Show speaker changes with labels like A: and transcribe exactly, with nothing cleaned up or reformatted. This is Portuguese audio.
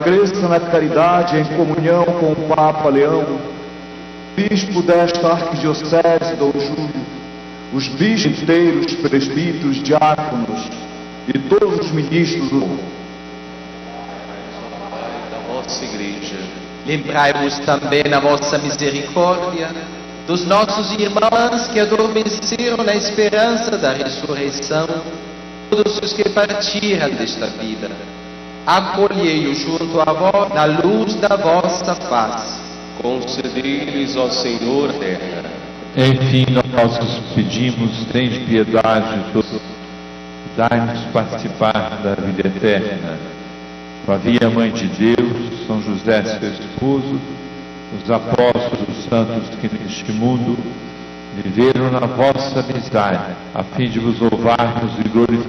A: cresça na caridade em comunhão com o Papa Leão, bispo desta arquidiocese, Dom Júlio, os bispos inteiros, presbíteros, diáconos e todos os ministros do
B: da vossa Igreja. Lembrai-vos também na vossa misericórdia dos nossos irmãos que adormeceram na esperança da ressurreição, todos os que partiram desta vida. Acolhei-os junto a vós na luz da vossa face.
C: Concedei-lhes, ó Senhor, terra.
D: Enfim, nós os pedimos, tens piedade de todos, dai-nos participar da vida eterna. Maria, Mãe de Deus, São José, seu esposo, os apóstolos, os santos que neste mundo viveram na vossa amizade, a fim de vos louvarmos e glorificarmos